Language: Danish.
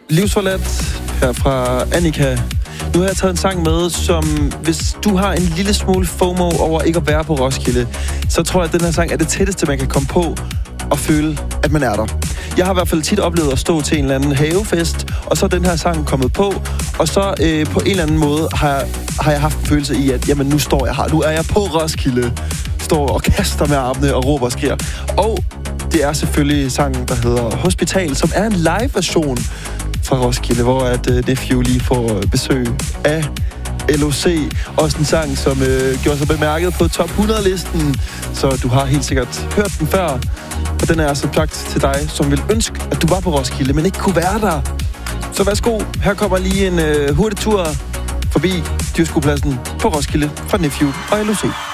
Livsforladt her fra Annika. Nu har jeg taget en sang med, som hvis du har en lille smule FOMO over ikke at være på Roskilde, så tror jeg, at den her sang er det tætteste, man kan komme på og føle, at man er der. Jeg har i hvert fald tit oplevet at stå til en eller anden havefest, og så er den her sang kommet på, og så på en eller anden måde har jeg haft en følelse i, at jamen, nu står jeg her. Nu er jeg på Roskilde. Står og kaster med armene og råber og skriger. Og det er selvfølgelig sangen, der hedder Hospital, som er en live-version fra Roskilde, hvor at Nephew lige får besøg af LOC. Også en sang, som gjorde sig bemærket på top 100-listen, så du har helt sikkert hørt den før. Og den er altså sagt til dig, som vil ønske, at du var på Roskilde, men ikke kunne være der. Så værsgo, her kommer lige en hurtig tur forbi Dyrskopladsen på Roskilde fra Nephew og LOC.